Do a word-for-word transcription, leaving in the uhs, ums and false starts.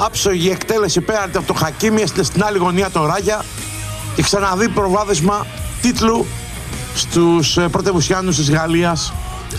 άψογη εκτέλεση πέναλτι από το Χακίμι, έστειλε στην άλλη γωνία τον Ράγια και ξαναδεί προβάδισμα τίτλου στους πρωτευουσιάνους της Γαλλίας